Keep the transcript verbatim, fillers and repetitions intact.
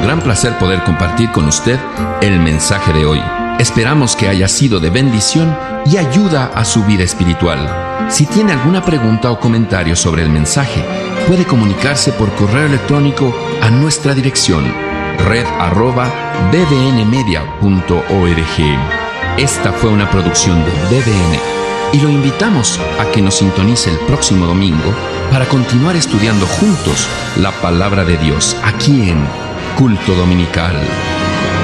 un gran placer poder compartir con usted el mensaje de hoy. Esperamos que haya sido de bendición y ayuda a su vida espiritual. Si tiene alguna pregunta o comentario sobre el mensaje, puede comunicarse por correo electrónico a nuestra dirección red arroba b b n media punto org. Esta fue una producción de B B N y lo invitamos a que nos sintonice el próximo domingo para continuar estudiando juntos la palabra de Dios aquí en Culto Dominical.